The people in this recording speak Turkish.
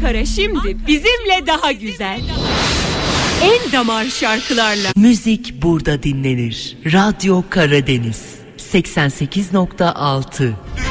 Ankara şimdi bizimle daha güzel. En damar şarkılarla. Müzik burada dinlenir. Radyo Karadeniz 88.6.